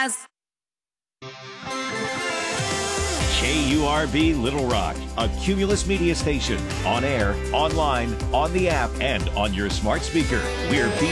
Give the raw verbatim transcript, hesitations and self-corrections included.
guys. K U R B Little Rock, a Cumulus media station. On air, online, on the app, and on your smart speaker. We're